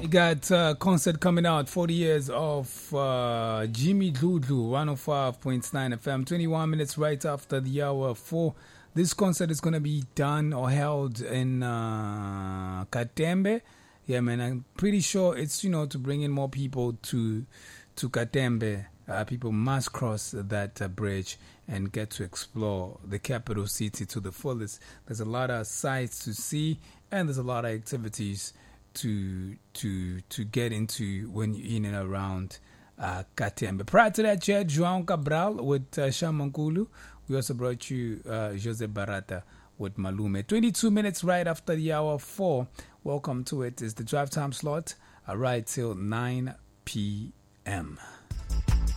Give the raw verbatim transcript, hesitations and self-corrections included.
got a concert coming out, forty years of uh, Jimmy Dludlu, one oh five point nine F M, twenty-one minutes right after the hour four. This concert is going to be done or held in uh, Katembe. Yeah, man, I'm pretty sure it's, you know, to bring in more people to to Katembe. Uh, people must cross that uh, bridge and get to explore the capital city to the fullest. There's a lot of sights to see, and there's a lot of activities to to to get into when you're in and around uh, Katembe. Prior to that, you had João Cabral with uh, Shamankulu. We also brought you uh, Jose Barata with Malume. twenty-two minutes right after the hour four. Welcome to it. It's the drive time slot uh, right till nine p.m.